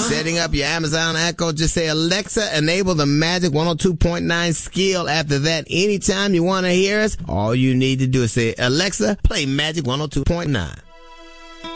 setting up your Amazon Echo, just say, Alexa, enable the Magic 102.9 skill. After that, anytime you want to hear us, all you need to do is say, Alexa, play Magic 102.9.